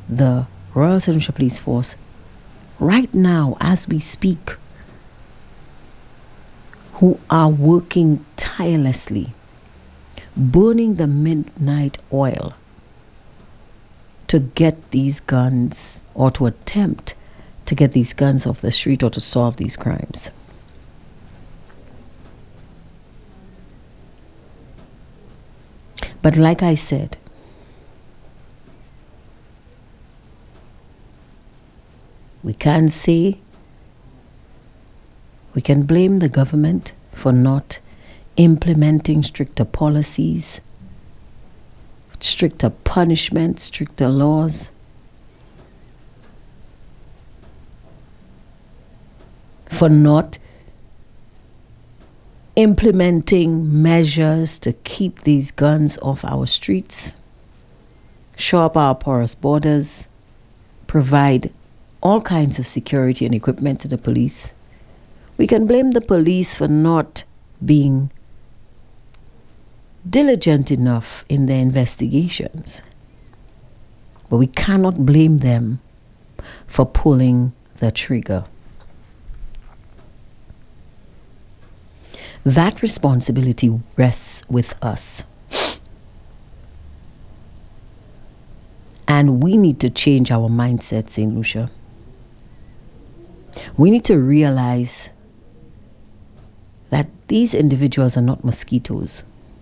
the Royal St. Lucia Police Force, right now as we speak, who are working tirelessly, burning the midnight oil to get these guns, or to attempt to get these guns off the street, or to solve these crimes. But like I said, we can blame the government for not implementing stricter policies, stricter punishments, stricter laws. For not implementing measures to keep these guns off our streets, shore up our porous borders, provide all kinds of security and equipment to the police. We can blame the police for not being diligent enough in their investigations. But we cannot blame them for pulling the trigger. That responsibility rests with us. And we need to change our mindset, St. Lucia. We need to realize that these individuals are not mosquitoes.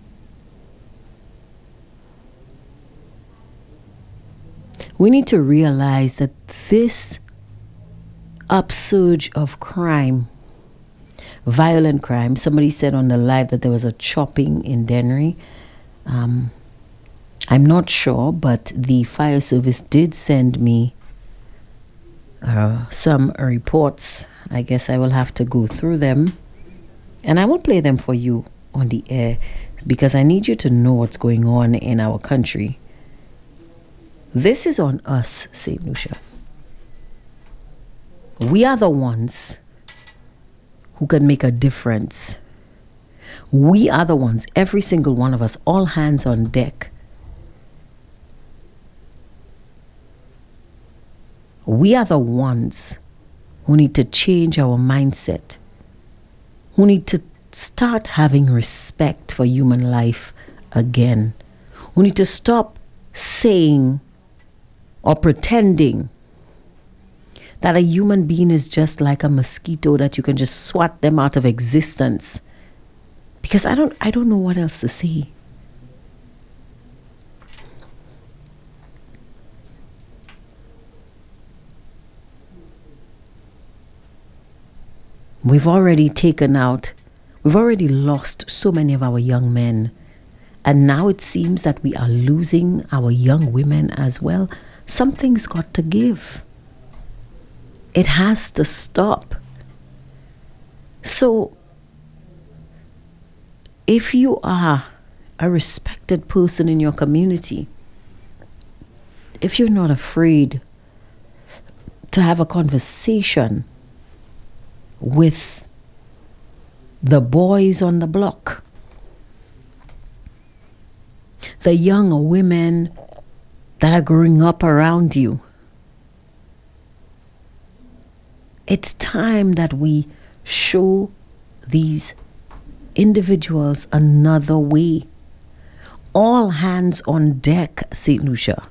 We need to realize that this upsurge of crime, violent crime, somebody said on the live that there was a chopping in Dennery. I'm not sure, but the fire service did send me some reports. I guess I will have to go through them, and I will play them for you on the air, because I need you to know what's going on in our country. This is on us, St. Lucia. We are the ones who can make a difference. We are the ones, every single one of us, all hands on deck. We are the ones who need to change our mindset, who need to start having respect for human life again, who need to stop saying or pretending that a human being is just like a mosquito that you can just swat them out of existence. Because I don't know what else to say. We've already lost so many of our young men. And now it seems that we are losing our young women as well. Something's got to give. It has to stop. So, if you are a respected person in your community, if you're not afraid to have a conversation with the boys on the block, the young women that are growing up around you, it's time that we show these individuals another way. All hands on deck, St. Lucia.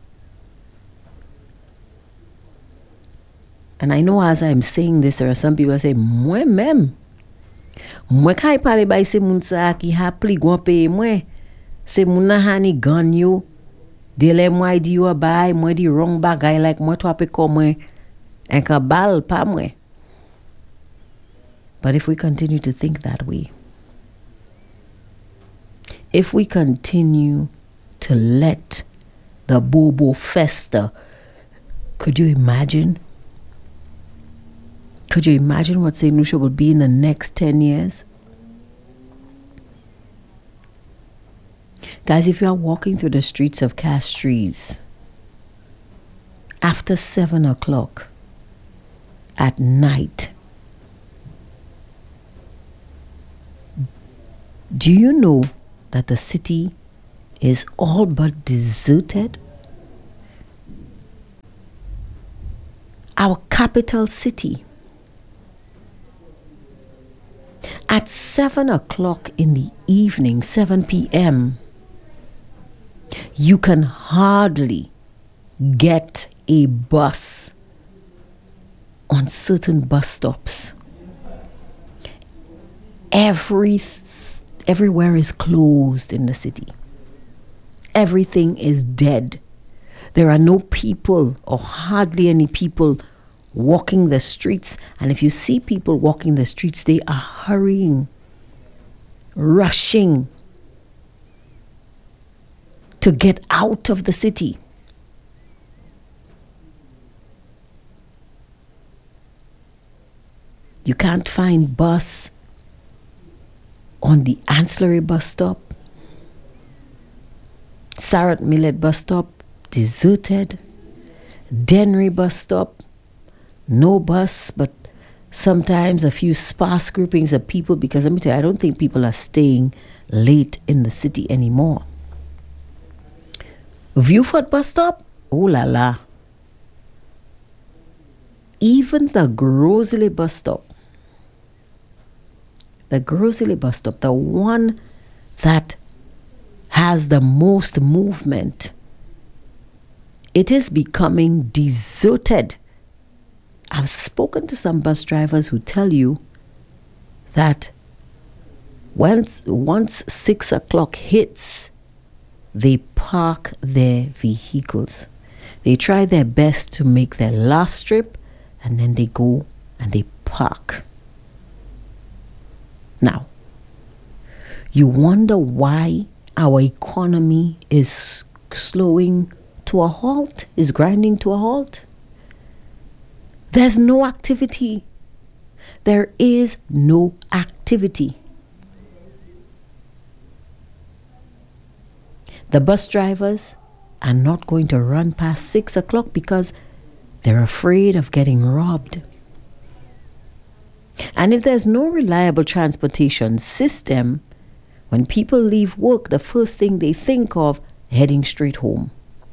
And I know as I'm saying this, there are some people that say, "Mwen mem, mwen kay pale bay se moun sa ki ha pli gwan peye mwen. Se moun na hani gan yo, dele mwen di yo bay, mwen di wrong bagay like mwen to ape ko mwen, en ka bal pa mwen." But if we continue to think that way, if we continue to let the bobo fester, could you imagine? Could you imagine what St. Lucia will be in the next 10 years? Guys, if you are walking through the streets of Castries after 7 o'clock at night, do you know that the city is all but deserted? our capital city, at 7 o'clock in the evening, 7 p.m., you can hardly get a bus on certain bus stops. Everywhere is closed in the city. Everything is dead. There are no people or hardly any people walking the streets. And if you see people walking the streets, they are hurrying, rushing to get out of the city. You can't find bus on the ancillary bus stop. Sarat Millet bus stop, deserted. Dennery bus stop, no bus, but sometimes a few sparse groupings of people, because let me tell you, I don't think people are staying late in the city anymore. Viewford bus stop, oh la la. Even the Grosley bus stop, the one that has the most movement, it is becoming deserted. I've spoken to some bus drivers who tell you that once 6 o'clock hits, they park their vehicles. They try their best to make their last trip, and then they go and they park. Now, you wonder why our economy is slowing to a halt, is grinding to a halt? There's no activity. There is no activity. The bus drivers are not going to run past 6 o'clock because they're afraid of getting robbed. And if there's no reliable transportation system, when people leave work, the first thing they think of, heading straight home.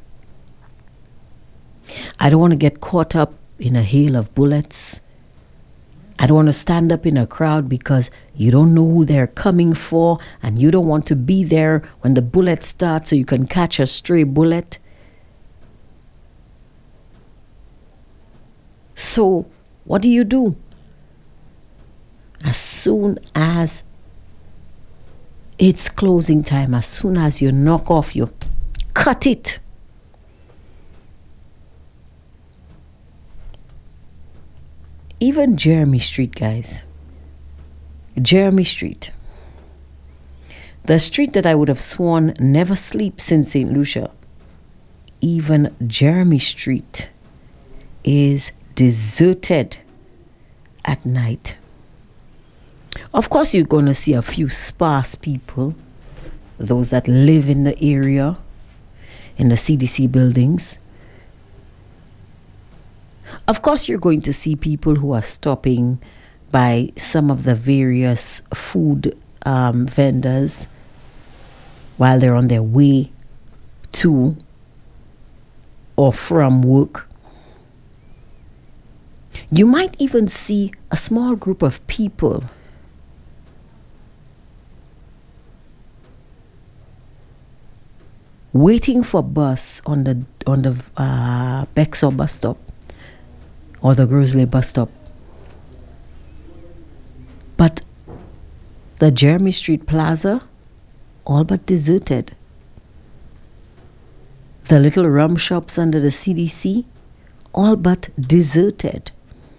I don't want to get caught up in a hail of bullets. I don't want to stand up in a crowd because you don't know who they're coming for, and you don't want to be there when the bullet starts so you can catch a stray bullet. So, what do? As soon as it's closing time, as soon as you knock off, you cut it. Even Jeremy Street, guys. Jeremy Street. The street that I would have sworn never sleeps in St. Lucia. Even Jeremy Street is deserted at night. Of course, you're going to see a few sparse people, those that live in the area, in the CDC buildings. Of course, you're going to see people who are stopping by some of the various food vendors while they're on their way to or from work. You might even see a small group of people waiting for bus on the Bexar bus stop or the Grosley bus stop. But the Jeremy Street Plaza, all but deserted. The little rum shops under the CDC, all but deserted.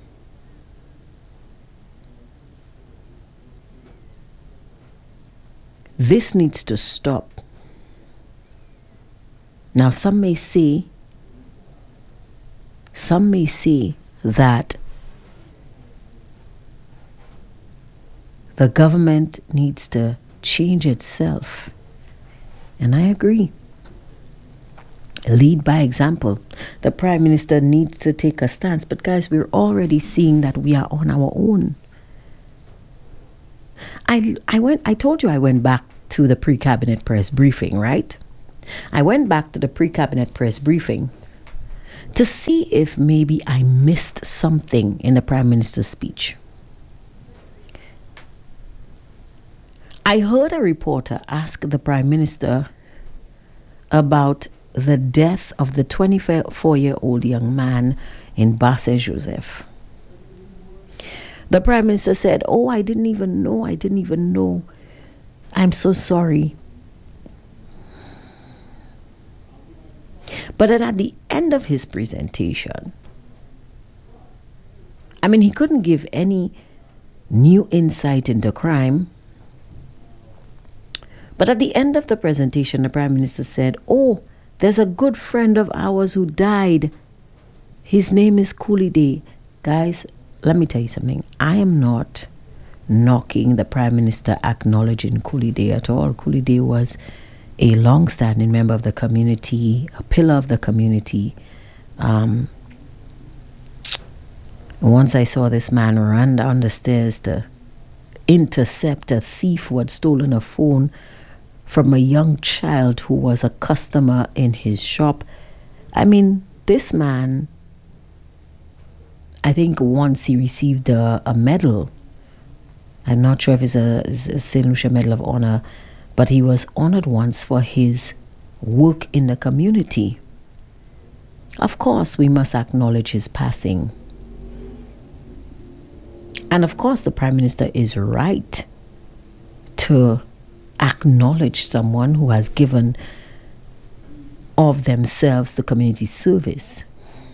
This needs to stop. Now, some may say that the government needs to change itself. And I agree. Lead by example. The Prime Minister needs to take a stance. But guys, we're already seeing that we are on our own. I told you I went back to the pre-cabinet press briefing, right? I went back to the pre-cabinet press briefing to see if maybe I missed something in the Prime Minister's speech. I heard a reporter ask the Prime Minister about the death of the 24-year-old young man in Basse Joseph. The Prime Minister said, "Oh, I didn't even know. I'm so sorry." But then at the end of his presentation, he couldn't give any new insight into crime. But at the end of the presentation, the Prime Minister said, "Oh, there's a good friend of ours who died. His name is Kulide." Guys, let me tell you something. I am not knocking the Prime Minister acknowledging Kulide at all. Kulide was a long-standing member of the community, a pillar of the community. Once I saw this man run down the stairs to intercept a thief who had stolen a phone from a young child who was a customer in his shop. This man, I think once he received a medal. I'm not sure if it's a St. Lucia Medal of Honor, but he was honored once for his work in the community. Of course, we must acknowledge his passing. And of course, the Prime Minister is right to acknowledge someone who has given of themselves to community service.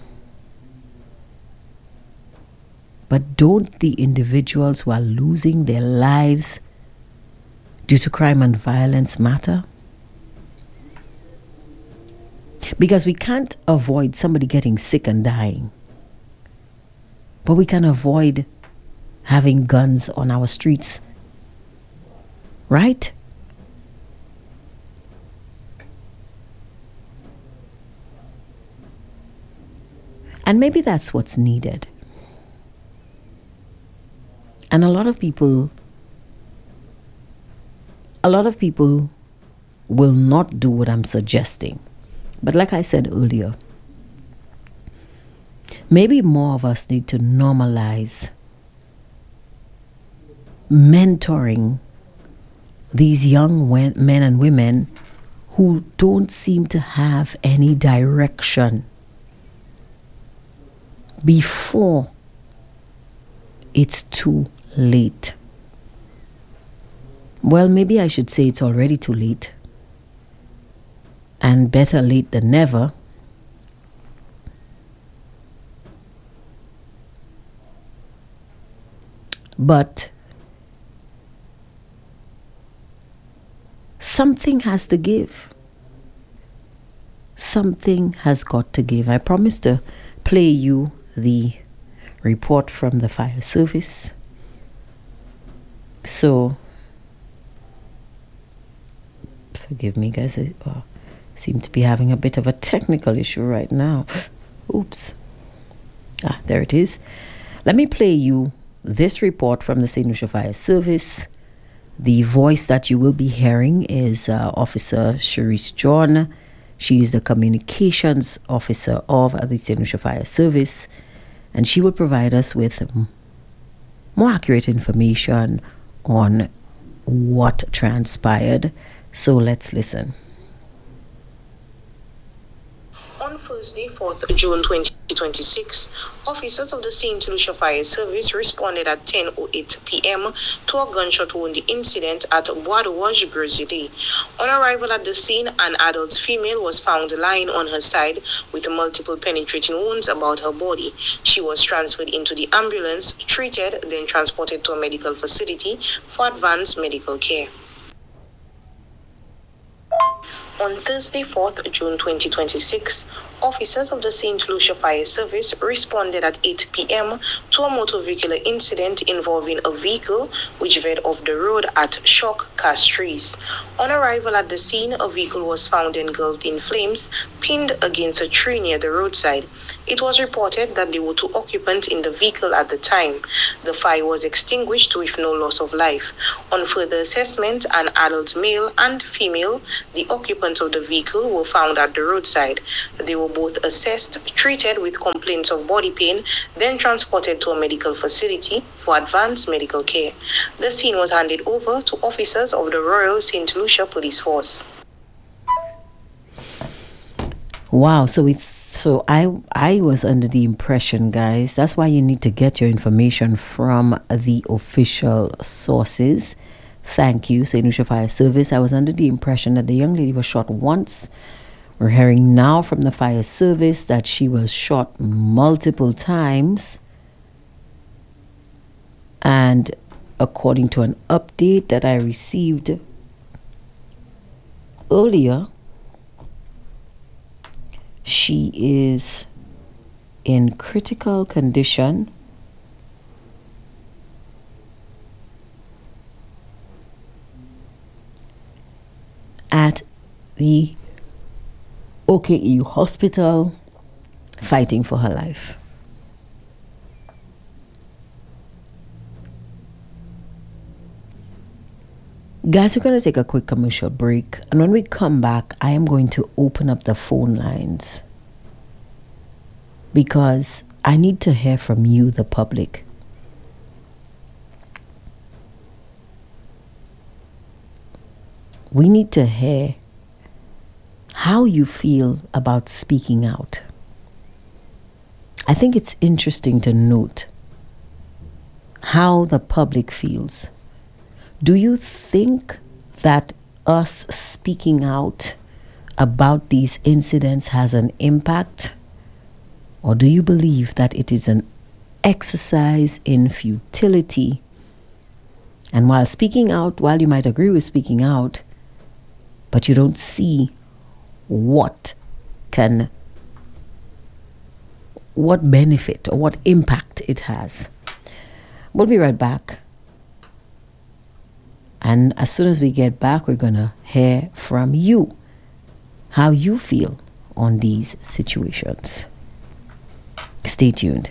But don't the individuals who are losing their lives due to crime and violence matter? Because we can't avoid somebody getting sick and dying, but we can avoid having guns on our streets, right? And maybe that's what's needed. And a lot of people will not do what I'm suggesting. But like I said earlier, maybe more of us need to normalize mentoring these young men and women who don't seem to have any direction before it's too late. Well, maybe I should say it's already too late. And better late than never. But something has to give. Something has got to give. I promised to play you the report from the fire service. So, forgive me, guys. I seem to be having a bit of a technical issue right now. Oops. There it is. Let me play you this report from the St. Lucia Fire Service. The voice that you will be hearing is Officer Cherise John. She is the communications officer of the St. Lucia Fire Service, and she will provide us with more accurate information on what transpired. So let's listen. On Thursday, 4th June 2026, officers of the St. Lucia Fire Service responded at 10:08 p.m. to a gunshot wound incident at Bois de Wage, Grisidi. On arrival at the scene, an adult female was found lying on her side with multiple penetrating wounds about her body. She was transferred into the ambulance, treated, then transported to a medical facility for advanced medical care. On Thursday, 4th June 2026, officers of the St. Lucia Fire Service responded at 8 p.m. to a motor vehicular incident involving a vehicle which veered off the road at Shock Castries. On arrival at the scene, a vehicle was found engulfed in flames, pinned against a tree near the roadside. It was reported that there were 2 occupants in the vehicle at the time. The fire was extinguished with no loss of life. On further assessment, an adult male and female, the occupants of the vehicle, were found at the roadside. They were were both assessed, treated with complaints of body pain, then transported to a medical facility for advanced medical care. The scene was handed over to officers of the Royal St. Lucia Police Force. Wow, so I was under the impression, guys, that's why you need to get your information from the official sources. Thank you, St. Lucia Fire Service. I was under the impression that the young lady was shot once. We're hearing now from the fire service that she was shot multiple times. And according to an update that I received earlier, she is in critical condition. At the OKU hospital, fighting for her life. Guys, we're going to take a quick commercial break, and when we come back, I am going to open up the phone lines because I need to hear from you, the public. We need to hear how you feel about speaking out. I think it's interesting to note how the public feels. Do you think that us speaking out about these incidents has an impact? Or do you believe that it is an exercise in futility? And while speaking out, while you might agree with speaking out, but you don't see what benefit or what impact it has. We'll be right back. And as soon as we get back, we're going to hear from you, how you feel on these situations. Stay tuned.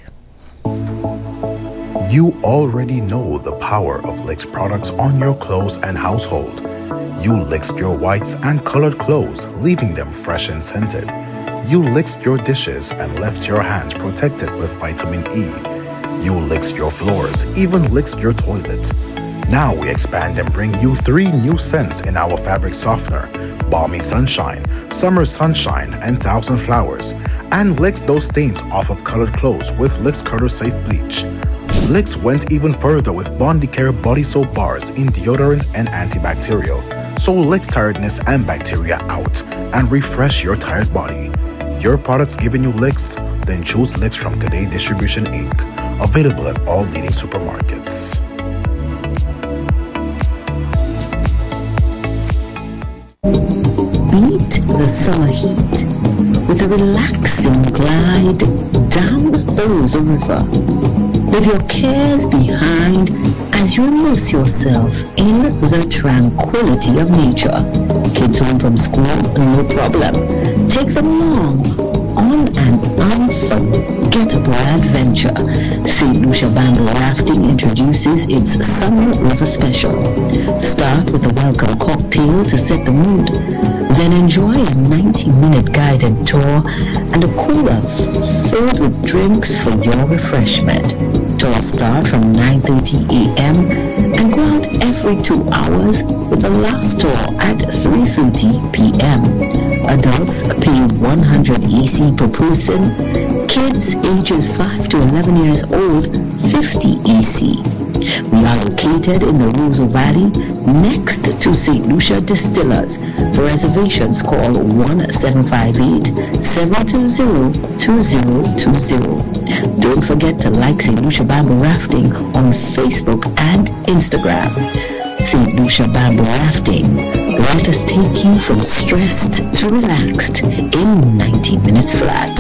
You already know the power of Licks products on your clothes and household. You licked your whites and colored clothes, leaving them fresh and scented. You licked your dishes and left your hands protected with vitamin E. You licked your floors, even licked your toilet. Now we expand and bring you 3 new scents in our fabric softener: Balmy Sunshine, Summer Sunshine, and Thousand Flowers. And licks those stains off of colored clothes with Licks Color Safe Bleach. Licks went even further with Bondicare body soap bars in deodorant and antibacterial. So Licks tiredness and bacteria out and refresh your tired body. Your products giving you licks? Then choose Licks from Cadet Distribution Inc. Available at all leading supermarkets. Beat the summer heat with a relaxing glide down the Rosa River. Leave your cares behind as you immerse yourself in the tranquility of nature. Kids home from school, no problem. Take them along on an unforgettable adventure. St. Lucia Bamboo Rafting introduces its Summer River Special. Start with a welcome cocktail to set the mood. Then enjoy a 90-minute guided tour and a cooler filled with drinks for your refreshment. Tours start from 9:30 a.m. and go out every 2 hours with the last tour at 3:30 p.m. Adults pay 100 EC per person. Kids ages 5 to 11 years old, 50 EC. We are located in the Roseau Valley next to St. Lucia Distillers. For reservations, call 1-758-720-2020. Don't forget to like St. Lucia Bamboo Rafting on Facebook and Instagram. St. Lucia Bamboo Rafting. Let us take you from stressed to relaxed in 90 minutes flat.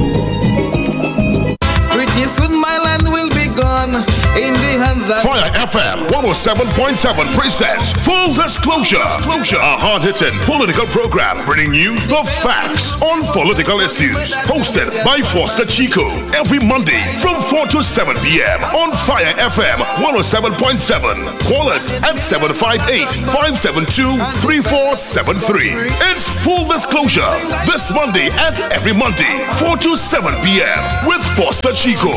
Pretty soon my land will be gone in the hands of Fire FM 107.7 presents Full Disclosure, a hard-hitting political program bringing you the facts on political issues. Hosted by Foster Chico every Monday from 4 to 7 p.m. on Fire FM 107.7. Call us at 758-572-3473. It's Full Disclosure this Monday and every Monday, 4 to 7 p.m. with Foster Chico.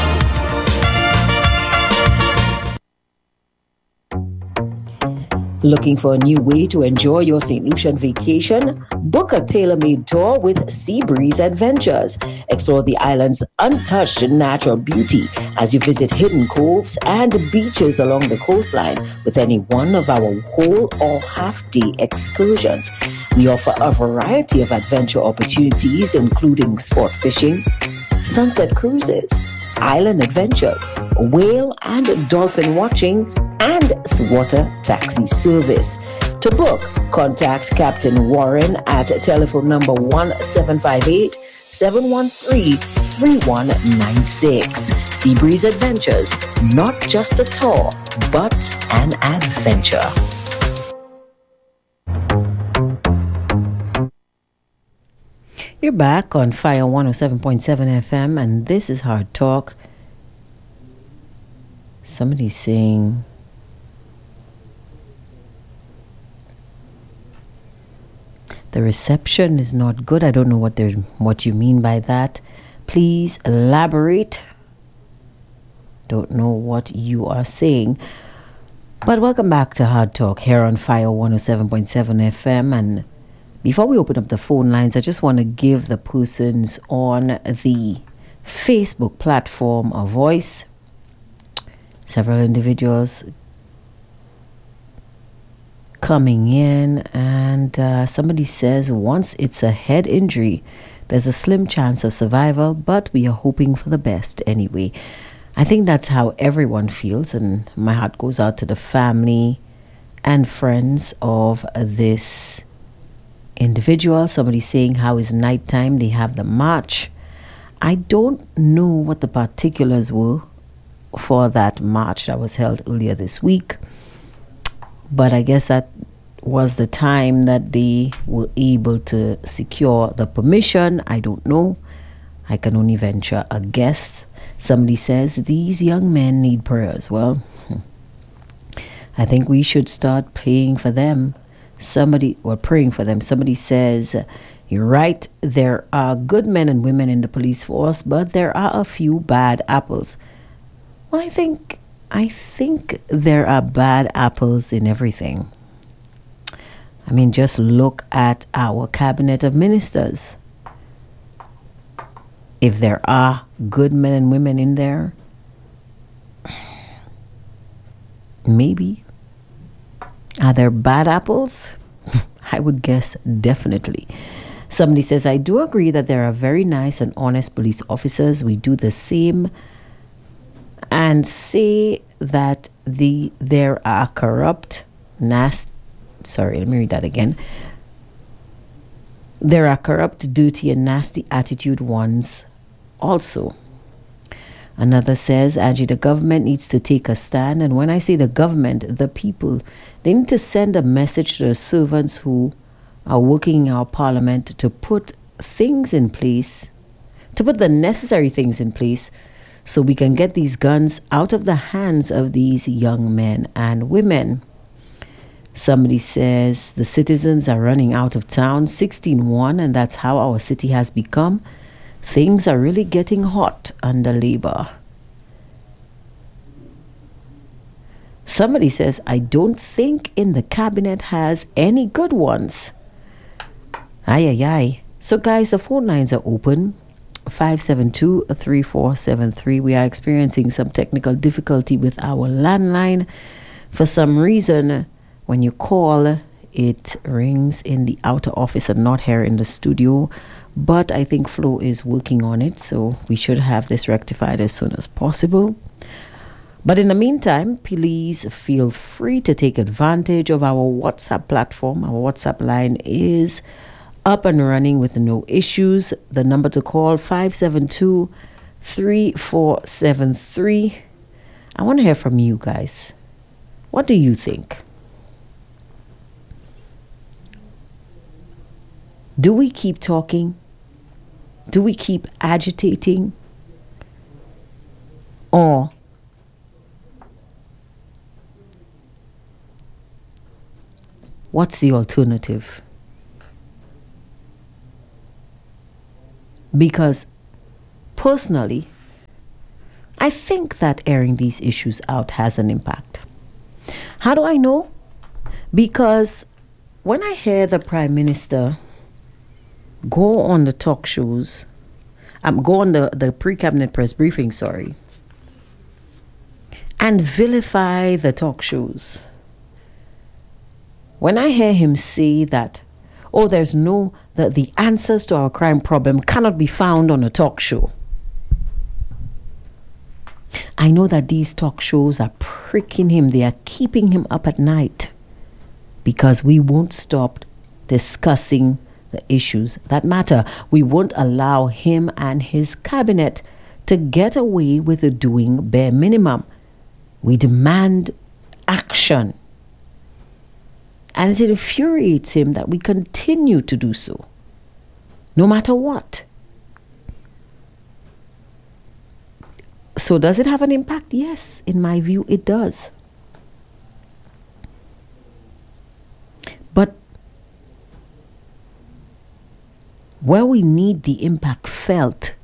Looking for a new way to enjoy your St. Lucian vacation? Book a tailor-made tour with Seabreeze Adventures. Explore the island's untouched natural beauty as you visit hidden coves and beaches along the coastline with any one of our whole or half-day excursions. We offer a variety of adventure opportunities, including sport fishing, sunset cruises, island adventures, whale and dolphin watching, and water taxi service. To book, contact Captain Warren at telephone number 1758-713-3196. Seabreeze Adventures, not just a tour, but an adventure. You're back on Fire 107.7 FM, and this is Hard Talk. Somebody's saying the reception is not good. I don't know what you mean by that. Please elaborate. Don't know what you are saying. But welcome back to Hard Talk here on Fire 107.7 FM. And before we open up the phone lines, I just want to give the persons on the Facebook platform a voice. Several individuals coming in, and somebody says once it's a head injury, there's a slim chance of survival, but we are hoping for the best anyway. I think that's how everyone feels, and my heart goes out to the family and friends of this individual. Somebody saying how is nighttime, they have the march. I don't know what the particulars were for that march that was held earlier this week, but I guess that was the time that they were able to secure the permission. I don't know. I can only venture a guess. Somebody says these young men need prayers. Well, I think we should start praying for them. Praying for them. Somebody says, you're right, there are good men and women in the police force, but there are a few bad apples. Well, I think there are bad apples in everything. I mean, just look at our cabinet of ministers. If there are good men and women in there, maybe. Are there bad apples? I would guess definitely. Somebody says, I do agree that there are very nice and honest police officers. We do the same and say that there are corrupt, sorry, let me read that again. There are corrupt, dirty, and nasty attitude ones also. Another says, Angie, the government needs to take a stand. And when I say the government, the people, they need to send a message to the servants who are working in our parliament to put things in place, to put the necessary things in place so we can get these guns out of the hands of these young men and women. Somebody says the citizens are running out of town, 16-1, and that's how our city has become. Things are really getting hot under Labour. Somebody says, I don't think in the cabinet has any good ones. Aye. So guys, the phone lines are open. 572-3473. We are experiencing some technical difficulty with our landline. For some reason, when you call, it rings in the outer office and not here in the studio. But I think Flo is working on it, so we should have this rectified as soon as possible. But in the meantime, please feel free to take advantage of our WhatsApp platform. Our WhatsApp line is up and running with no issues. The number to call, 572-3473. I want to hear from you guys. What do you think? Do we keep talking? Do we keep agitating? Or what's the alternative? Because personally, I think that airing these issues out has an impact. How do I know? Because when I hear the Prime Minister go on the talk shows, go on the pre-cabinet press briefing, and vilify the talk shows. When I hear him say that, the answers to our crime problem cannot be found on a talk show, I know that these talk shows are pricking him. They are keeping him up at night because we won't stop discussing the issues that matter. We won't allow him and his cabinet to get away with doing bare minimum. We demand action. And it infuriates him that we continue to do so, no matter what. So does it have an impact? Yes, in my view, it does. But where we need the impact felt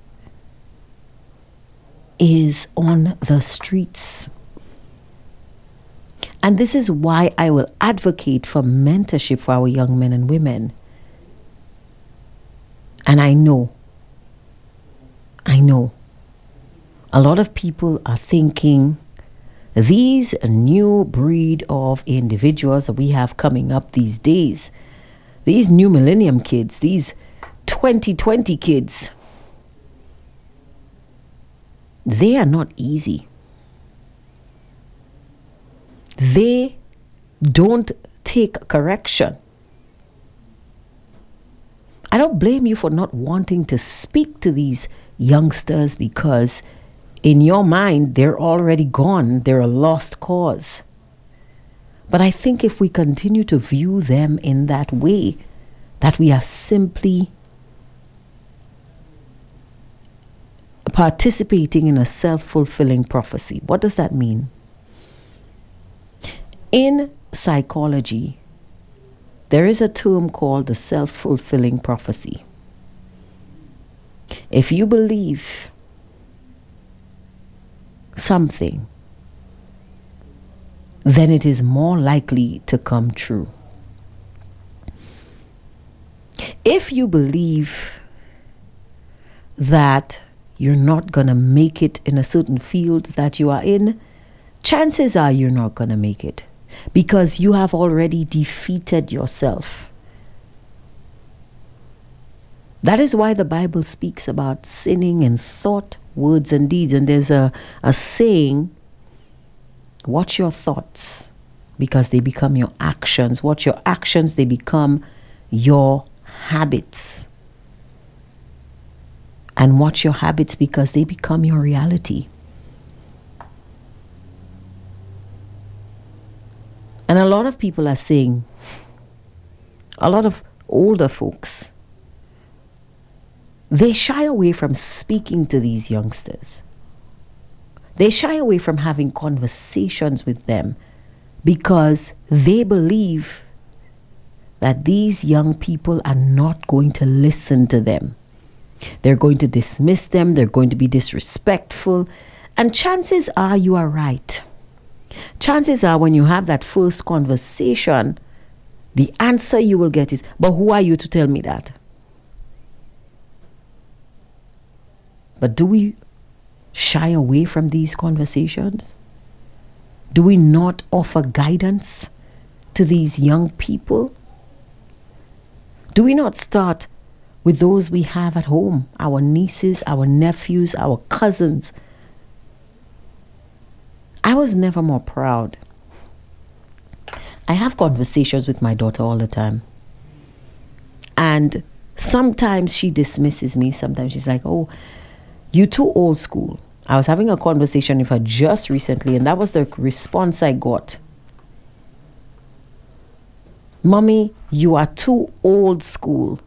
is on the streets. And this is why I will advocate for mentorship for our young men and women. And I know a lot of people are thinking these new breed of individuals that we have coming up these days, these new millennium kids, these 2020 kids, they are not easy. They don't take correction. I don't blame you for not wanting to speak to these youngsters because in your mind, they're already gone. They're a lost cause. But I think if we continue to view them in that way, that we are simply participating in a self-fulfilling prophecy. What does that mean? In psychology, there is a term called the self-fulfilling prophecy. If you believe something, then it is more likely to come true. If you believe that you're not going to make it in a certain field that you are in, chances are you're not going to make it because you have already defeated yourself. That is why the Bible speaks about sinning in thought, words, and deeds. And there's a saying, watch your thoughts because they become your actions. Watch your actions, they become your habits. And watch your habits because they become your reality. And a lot of people are saying, a lot of older folks, they shy away from speaking to these youngsters. They shy away from having conversations with them because they believe that these young people are not going to listen to them. They're going to dismiss them. They're going to be disrespectful. And chances are you are right. Chances are when you have that first conversation, the answer you will get is, but who are you to tell me that? But do we shy away from these conversations? Do we not offer guidance to these young people? Do we not start with those we have at home, our nieces, our nephews, our cousins? I was never more proud. I have conversations with my daughter all the time. And sometimes she dismisses me. Sometimes she's like, oh, you're too old school. I was having a conversation with her just recently, and that was the response I got. Mommy, you are too old school.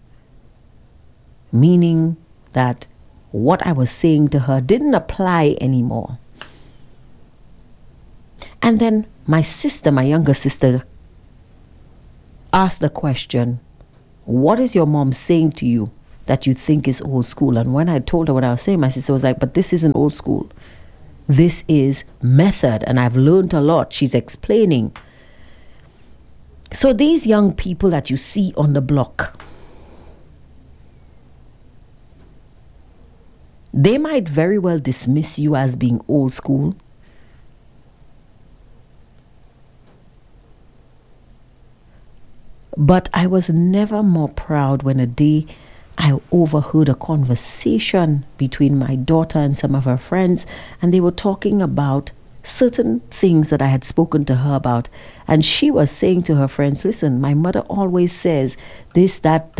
Meaning that what I was saying to her didn't apply anymore. And then my sister, my younger sister, asked the question, what is your mom saying to you that you think is old school? And when I told her what I was saying, my sister was like, but this isn't old school. This is method, and I've learned a lot. She's explaining. So these young people that you see on the block, they might very well dismiss you as being old school. But I was never more proud when a day I overheard a conversation between my daughter and some of her friends, and they were talking about certain things that I had spoken to her about. And she was saying to her friends, listen, my mother always says this, that.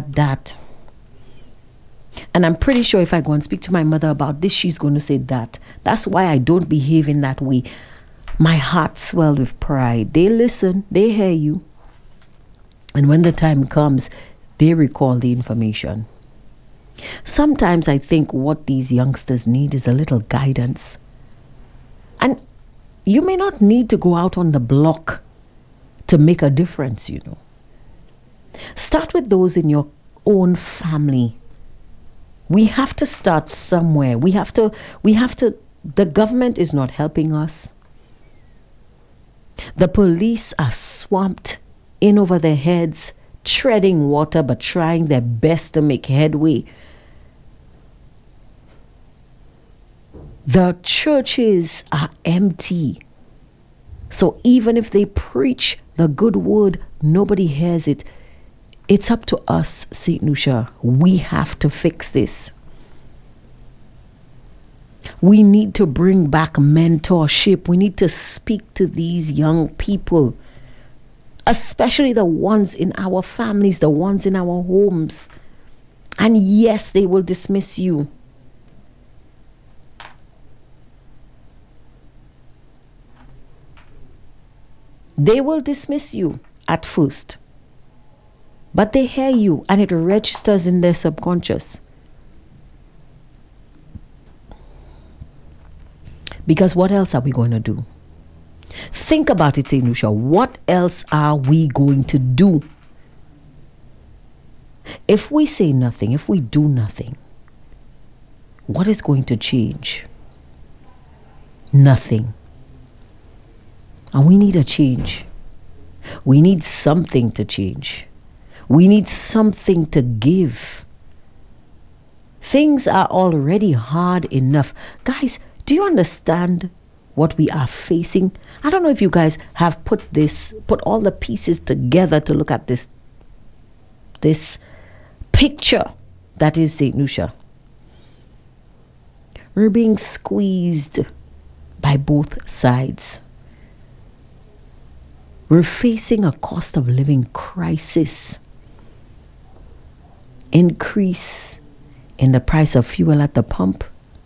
And I'm pretty sure if I go and speak to my mother about this, she's going to say that. That's why I don't behave in that way. My heart swelled with pride. They listen, they hear you. And when the time comes, they recall the information. Sometimes I think what these youngsters need is a little guidance. And you may not need to go out on the block to make a difference, you know. Start with those in your own family. We have to start somewhere. We have to, the government is not helping us. The police are swamped in over their heads, treading water, but trying their best to make headway. The churches are empty. So even if they preach the good word, nobody hears it. It's up to us, St. Lucia. We have to fix this. We need to bring back mentorship. We need to speak to these young people, especially the ones in our families, the ones in our homes. And yes, they will dismiss you. They will dismiss you at first. But they hear you and it registers in their subconscious. Because what else are we going to do? Think about it, St. Lucia. What else are we going to do? If we say nothing, if we do nothing, what is going to change? Nothing. And we need a change. We need something to change. We need something to give. Things are already hard enough. Guys, do you understand what we are facing? I don't know if you guys have put all the pieces together to look at this picture that is St. Lucia. We're being squeezed by both sides. We're facing a cost of living crisis. Increase in the price of fuel at the pump.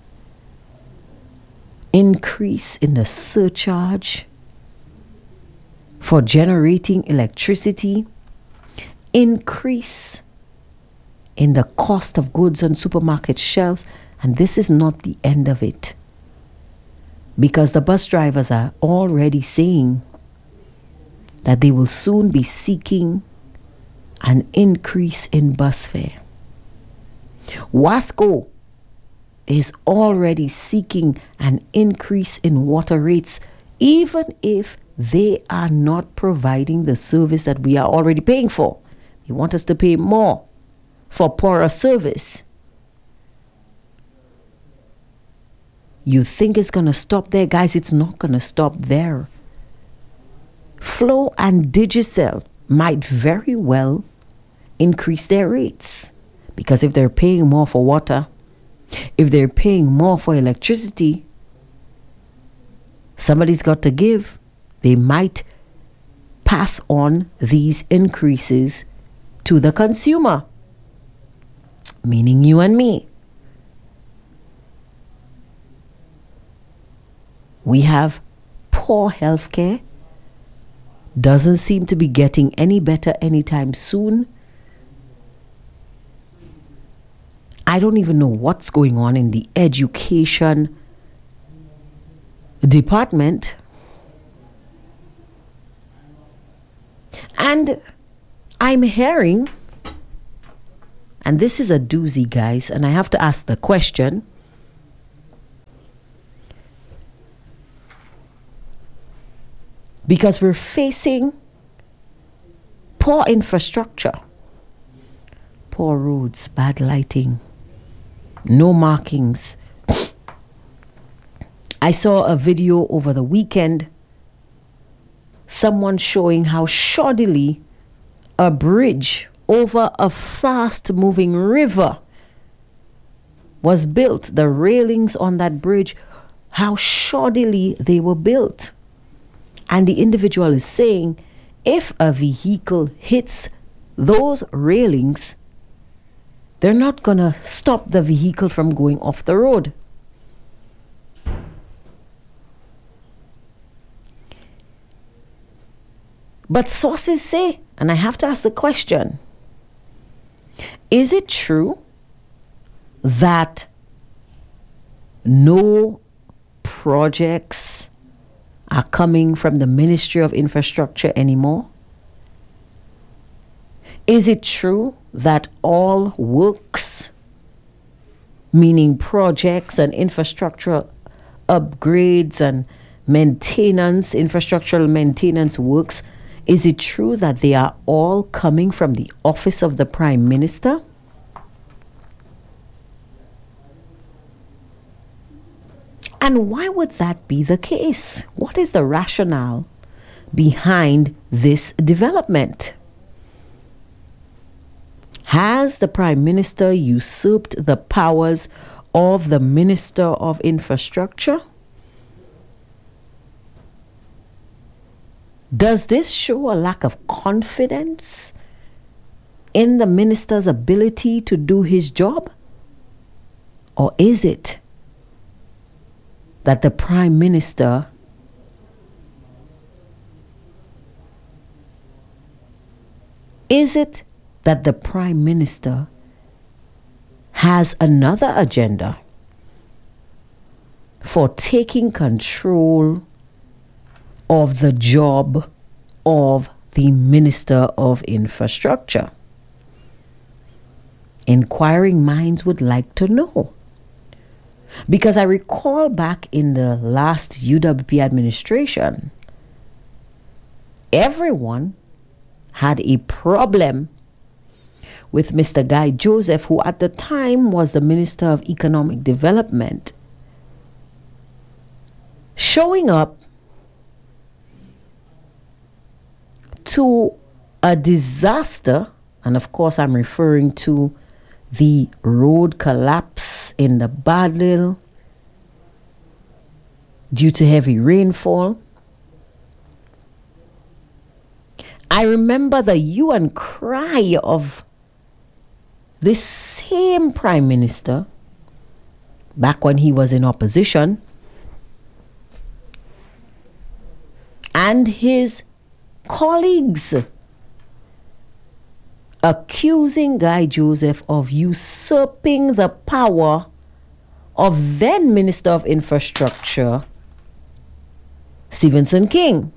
Increase in the surcharge for generating electricity. Increase in the cost of goods on supermarket shelves. And this is not the end of it. Because the bus drivers are already saying that they will soon be seeking an increase in bus fare. Wasco is already seeking an increase in water rates, even if they are not providing the service that we are already paying for. They want us to pay more for poorer service. You think it's going to stop there? Guys, it's not going to stop there. Flow and Digicel might very well increase their rates, because if they're paying more for water, if they're paying more for electricity, somebody's got to give. They might pass on these increases to the consumer, meaning you and me. We have poor healthcare, doesn't seem to be getting any better anytime soon. I don't even know what's going on in the education department. And I'm hearing, and this is a doozy, guys, and I have to ask the question, because we're facing poor infrastructure, poor roads, bad lighting, no markings. I saw a video over the weekend, someone showing how shoddily a bridge over a fast-moving river was built. The railings on that bridge, how shoddily they were built. And the individual is saying, if a vehicle hits those railings, they're not going to stop the vehicle from going off the road. But sources say, and I have to ask the question, is it true that no projects are coming from the Ministry of Infrastructure anymore? Is it true that all works, meaning projects and infrastructure upgrades and maintenance, infrastructural maintenance works, is it true that they are all coming from the office of the Prime Minister? And why would that be the case? What is the rationale behind this development? Has the Prime Minister usurped the powers of the Minister of Infrastructure? Does this show a lack of confidence in the minister's ability to do his job? Or is it that the Prime Minister has another agenda for taking control of the job of the Minister of Infrastructure? Inquiring minds would like to know. Because I recall back in the last UWP administration, everyone had a problem with Mr. Guy Joseph, who at the time was the Minister of Economic Development, showing up to a disaster, and of course I'm referring to the road collapse in the Badlil due to heavy rainfall. I remember the hue and cry of this same Prime Minister back when he was in opposition, and his colleagues accusing Guy Joseph of usurping the power of then Minister of Infrastructure, Stephenson King.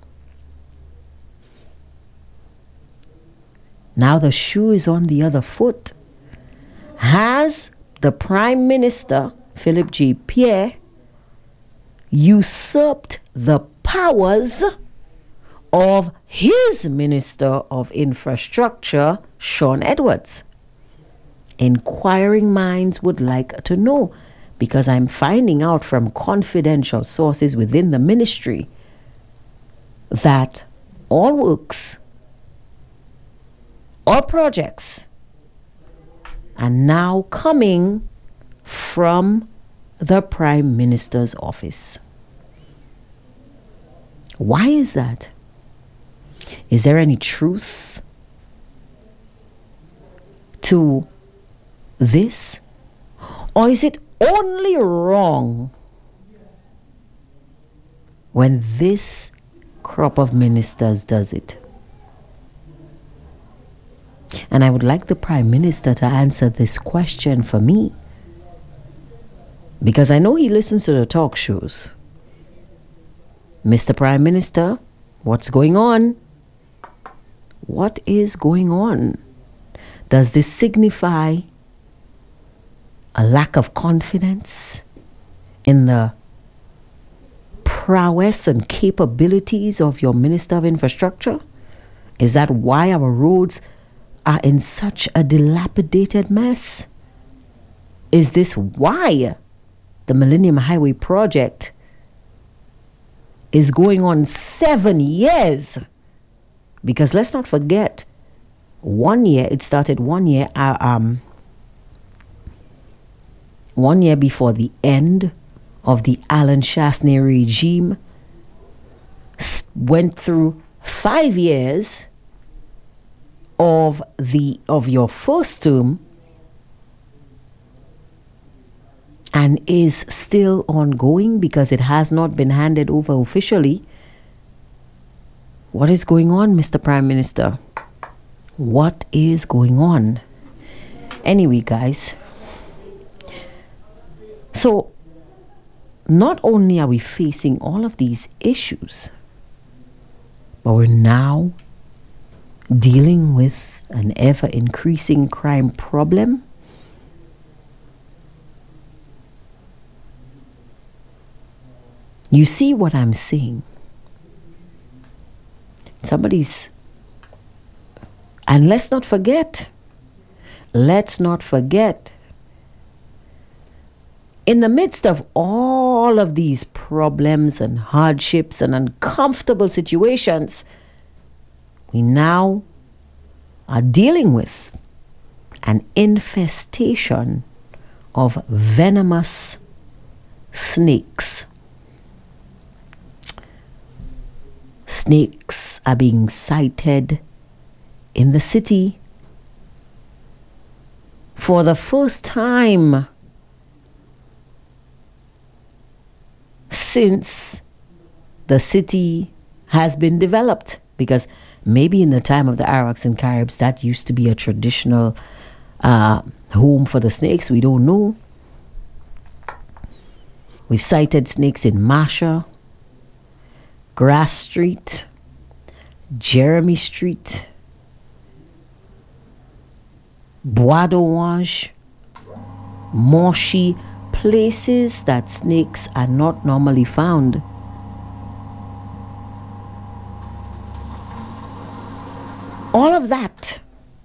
Now the shoe is on the other foot. Has the Prime Minister, Philip J. Pierre, usurped the powers of his Minister of Infrastructure, Sean Edwards? Inquiring minds would like to know, because I'm finding out from confidential sources within the ministry that all works, all projects are now coming from the Prime Minister's office. Why is that? Is there any truth to this? Or is it only wrong when this crop of ministers does it. And I would like the Prime Minister to answer this question for me, because I know he listens to the talk shows. Mr. Prime Minister, what's going on? What is going on? Does this signify a lack of confidence in the prowess and capabilities of your Minister of Infrastructure? Is that why our roads are in such a dilapidated mess? Is this why the Millennium Highway project is going on 7 years? Because let's not forget, 1 year, it started 1 year, 1 year before the end of the Alan Shastney regime, went through 5 years of your first term, and is still ongoing because it has not been handed over officially. What is going on, Mr. Prime Minister? What is going on? Anyway, guys, so not only are we facing all of these issues, but we're now dealing with an ever-increasing crime problem. You see what I'm saying? And let's not forget, in the midst of all of these problems and hardships and uncomfortable situations, we now are dealing with an infestation of venomous snakes. Snakes are being sighted in the city for the first time since the city has been developed. Because maybe in the time of the Arawaks and Caribs, that used to be a traditional home for the snakes. We don't know. We've sighted snakes in Masha, Grass Street, Jeremy Street, Bois d'Orange, Moshi, places that snakes are not normally found. All of that.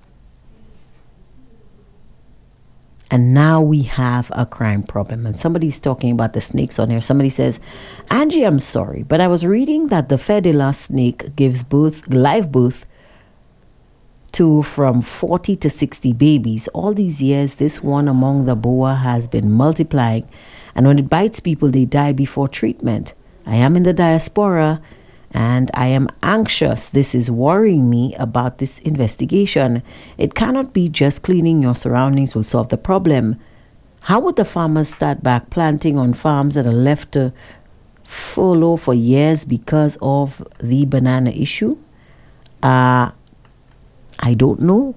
And now we have a crime problem. And somebody's talking about the snakes on here. Somebody says, Angie, I'm sorry, but I was reading that the Fedila snake gives live birth to from 40 to 60 babies. All these years, this one among the boa has been multiplying. And when it bites people, they die before treatment. I am in the diaspora and I am anxious. This is worrying me about this investigation. It cannot be just cleaning your surroundings will solve the problem. How would the farmers start back planting on farms that are left to fallow for years because of the banana issue? I don't know.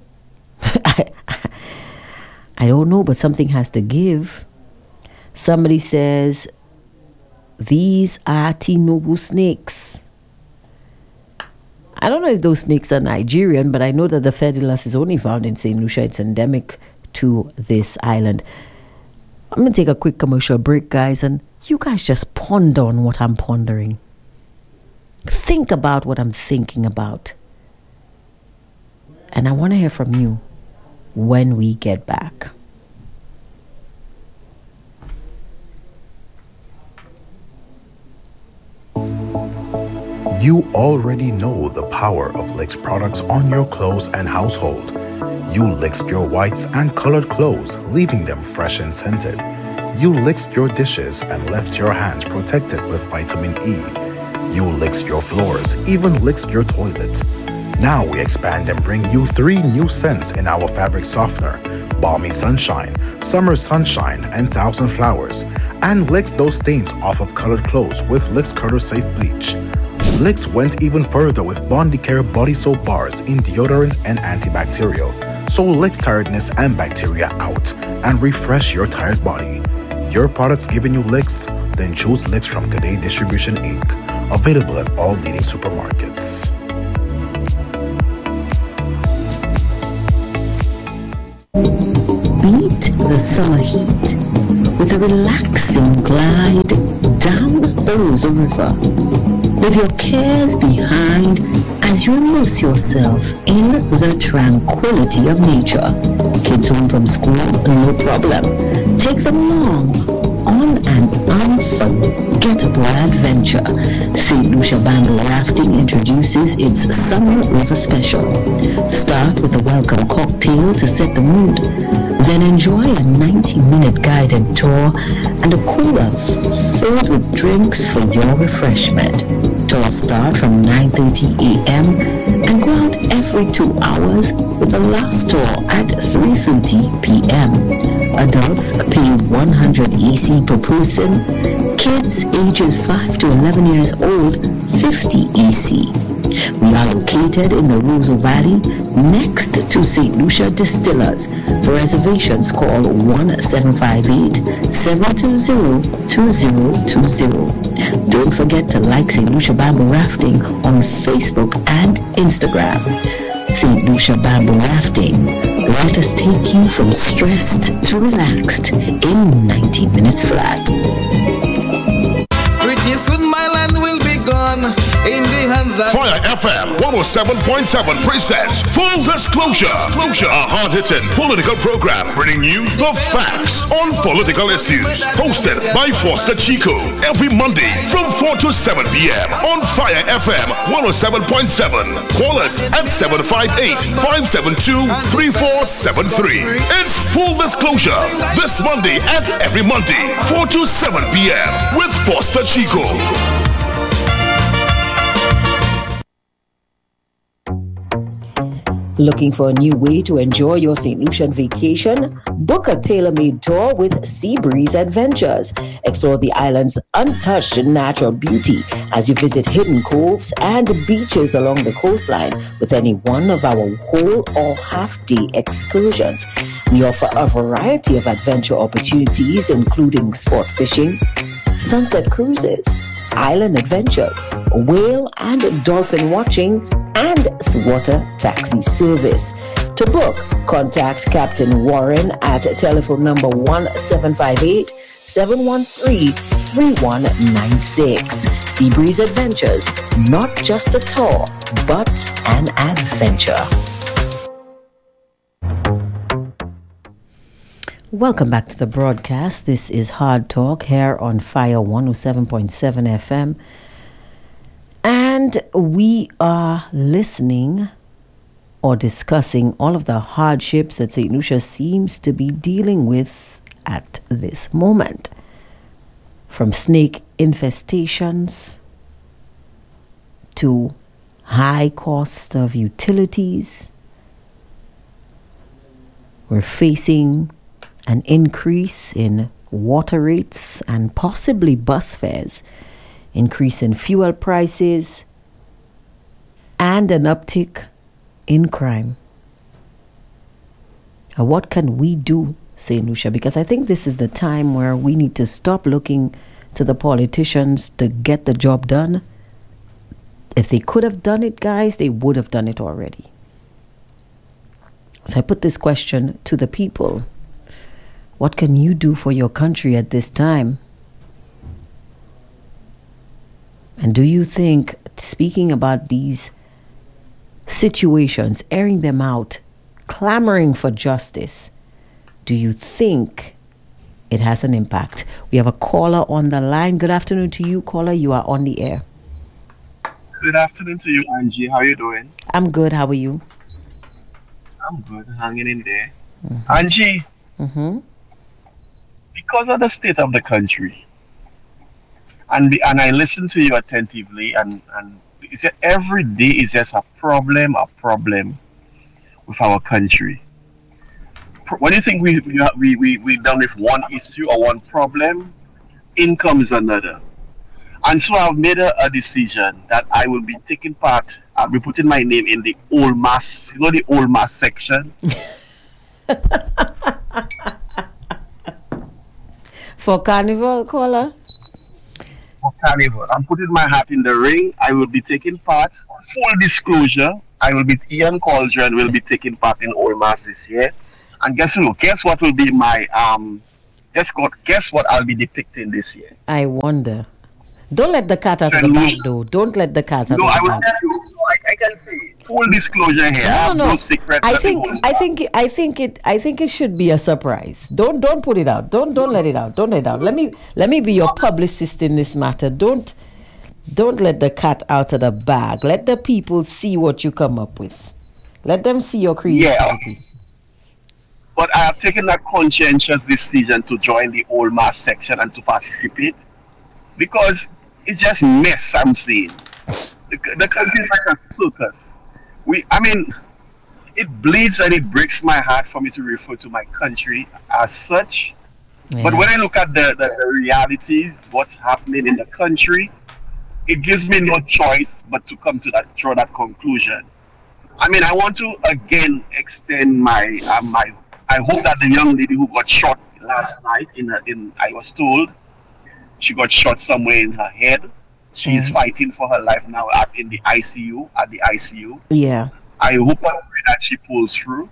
I don't know, but something has to give. Somebody says, these are Tinubu snakes. I don't know if those snakes are Nigerian, but I know that the Fedilas is only found in St. Lucia. It's endemic to this island. I'm going to take a quick commercial break, guys, and you guys just ponder on what I'm pondering. Think about what I'm thinking about. And I want to hear from you when we get back. You already know the power of Licks products on your clothes and household. You licked your whites and colored clothes, leaving them fresh and scented. You licked your dishes and left your hands protected with vitamin E. You licked your floors, even licked your toilet. Now we expand and bring you 3 new scents in our fabric softener: Balmy Sunshine, Summer Sunshine, and Thousand Flowers. And licks those stains off of colored clothes with Licks Curler Safe Bleach. Licks went even further with Bondicare body soap bars in deodorant and antibacterial. So Licks tiredness and bacteria out and refresh your tired body. Your products giving you licks? Then choose Licks from Cadet Distribution Inc. Available at all leading supermarkets. Beat the summer heat with a relaxing glide down the Rosa River. Leave your cares behind as you immerse yourself in the tranquility of nature. Kids home from school, no problem. Take them along on an unforgettable adventure. St. Lucia Bamboo Rafting introduces its Summer River Special. Start with a welcome cocktail to set the mood. Then enjoy a 90-minute guided tour and a cooler filled with drinks for your refreshment. Tours start from 9:30 a.m. and go out every 2 hours with the last tour at 3:30 p.m. Adults pay 100 EC per person. Kids ages 5 to 11 years old, 50 EC. We are located in the Roseau Valley next to St. Lucia Distillers. For reservations, call 1-758-720-2020. Don't forget to like St. Lucia Bamboo Rafting on Facebook and Instagram. St. Lucia Bamboo Rafting. Let us take you from stressed to relaxed in 90 minutes flat. Pretty soon my land will be gone in the hands of Fire FM 107.7 presents Full Disclosure. A hard-hitting political program bringing you the facts on political issues. Hosted by Foster Chico every Monday from 4 to 7 p.m. on Fire FM 107.7. Call us at 758-572-3473. It's Full Disclosure this Monday and every Monday 4 to 7 p.m. with Foster Chico. Looking for a new way to enjoy your St. Lucian vacation? Book a tailor-made tour with Seabreeze Adventures. Explore the island's untouched natural beauty as you visit hidden coves and beaches along the coastline with any one of our whole or half-day excursions. We offer a variety of adventure opportunities, including sport fishing, sunset cruises, island adventures, whale and dolphin watching, and water taxi service. To book, contact Captain Warren at telephone number 1758-713-3196. Seabreeze Adventures, not just a tour, but an adventure. Welcome back to the broadcast. This is Hard Talk here on Fire 107.7 FM. And we are listening or discussing all of the hardships that St. Lucia seems to be dealing with at this moment. From snake infestations to high cost of utilities. We're facing an increase in water rates and possibly bus fares, increase in fuel prices, and an uptick in crime. What can we do, St. Lucia? Because I think this is the time where we need to stop looking to the politicians to get the job done. If they could have done it, guys, they would have done it already. So I put this question to the people. What can you do for your country at this time? And do you think, speaking about these situations, airing them out, clamoring for justice, do you think it has an impact? We have a caller on the line. Good afternoon to you, caller. You are on the air. Good afternoon to you, Angie. How are you doing? I'm good. How are you? I'm good. Hanging in there. Mm-hmm. Angie, because of the state of the country, and I listen to you attentively, and every day is just a problem with our country. When you think we're done with one issue or one problem, in comes another. And so I've made a decision that I will be taking part. I'll be putting my name in the old mass, the old mass section. For Carnival, caller? For Carnival. I'm putting my hat in the ring. I will be taking part. Full disclosure, Ian Cauldron will be taking part in Old Mass this year. And guess what will be my guess what I'll be depicting this year. I wonder. Don't let the cat out of the bag, though. Don't let the cat out of the bag. No, I will tell you. I can say full disclosure here. No. Secret. I think it should be a surprise. Don't put it out. Don't let it out. Don't let it out. Let me be your publicist in this matter. Don't let the cat out of the bag. Let the people see what you come up with. Let them see your creativity. Yeah. But I have taken that conscientious decision to join the Old Mass section and to participate because it's just mess. I'm seeing the country is like a circus. It bleeds and it breaks my heart for me to refer to my country as such. Yeah. But when I look at the realities, what's happening in the country, it gives me no choice but to come to draw that conclusion. I want to again extend my I hope that the young lady who got shot last night I was told she got shot somewhere in her head. She's fighting for her life now at the ICU. Yeah. I hope and pray that she pulls through,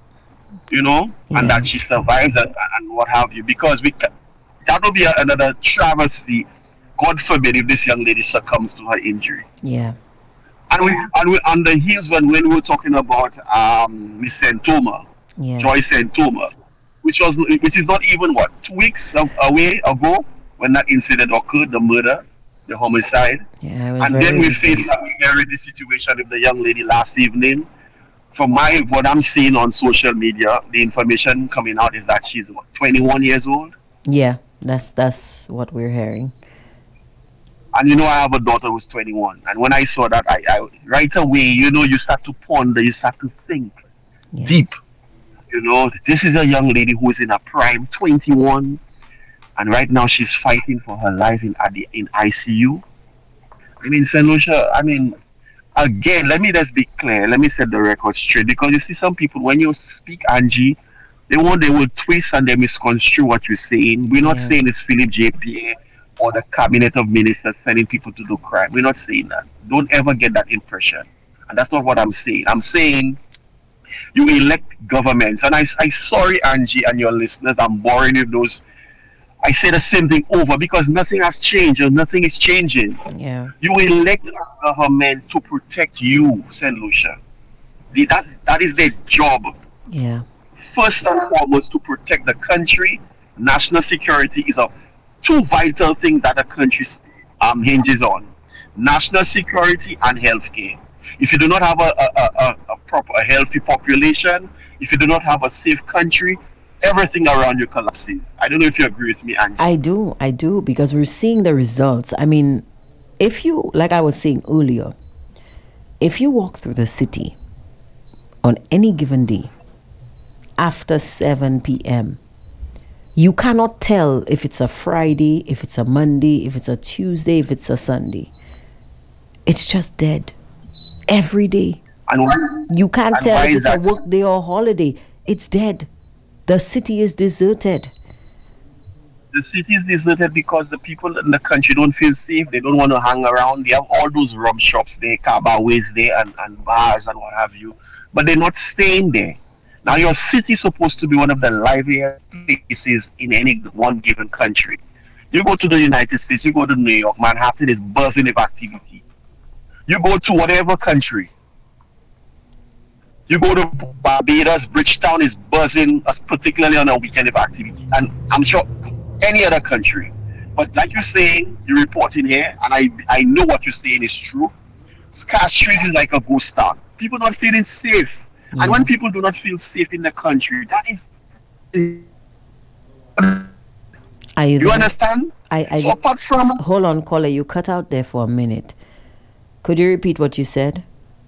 and that she survives and what have you, because that will be another travesty. God forbid if this young lady succumbs to her injury. Yeah. And we on the heels when we were talking about Miss Santoma, Joyce Santoma, which is not even 2 weeks away ago when that incident occurred, the murder, the homicide. Yeah, and then we faced a very situation with the young lady last evening. From what I'm seeing on social media, the information coming out is that she's 21 years old. Yeah, that's what we're hearing. And I have a daughter who's 21. And when I saw that, I right away, you start to ponder, you start to think deep. This is a young lady who is in her prime, 21, and right now she's fighting for her life in ICU. St. Lucia, again, let me just be clear. Let me set the record straight, because you see some people, when you speak, Angie, they will twist and they misconstrue what you're saying. We're not saying it's Philip J. Pierre or the cabinet of ministers sending people to do crime. We're not saying that. Don't ever get that impression. And that's not what I'm saying. I'm saying you elect governments. And I'm sorry, Angie, and your listeners, I'm boring you those. I say the same thing over because nothing has changed or nothing is changing. Yeah. You elect a government to protect you, St. Lucia. That is their job. Yeah. First and foremost, to protect the country. National security is two vital things that a country hinges on: national security and healthcare. If you do not have a healthy population, if you do not have a safe country, everything around you collapses. I don't know if you agree with me, Angie. I do, because we're seeing the results. If you, like I was saying earlier, if you walk through the city on any given day after 7 p.m., you cannot tell if it's a Friday, if it's a Monday, if it's a Tuesday, if it's a Sunday. It's just dead. Every day. You can't tell if it's a work day or holiday. It's dead. The city is deserted. The city is deserted because the people in the country don't feel safe. They don't want to hang around. They have all those rum shops there, cabarets there, and bars and what have you. But they're not staying there. Now, your city is supposed to be one of the liveliest places in any one given country. You go to the United States, you go to New York, Manhattan is buzzing with activity. You go to whatever country. You go to Barbados, Bridgetown is buzzing, particularly on a weekend of activity. And I'm sure any other country. But like you're saying, you're reporting here, and I know what you're saying is true. Castries is like a ghost town. People not feeling safe. Yeah. And when people do not feel safe in the country, that is... You understand? So apart from... Hold on, caller, you cut out there for a minute. Could you repeat what you said?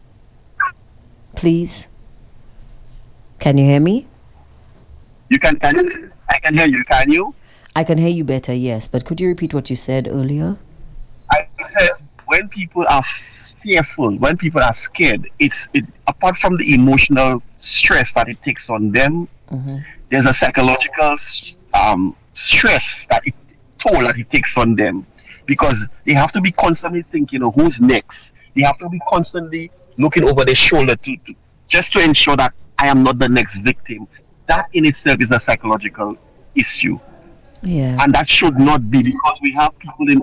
Please? Can you hear me? I can hear you. Can you? I can hear you better, yes. But could you repeat what you said earlier? I when people are fearful, when people are scared, apart from the emotional stress that it takes on them, there's a psychological stress toll that it takes on them, because they have to be constantly thinking of who's next. They have to be constantly looking over their shoulder just to ensure that I am not the next victim. That in itself is a psychological issue. Yeah. And that should not be, because we have people in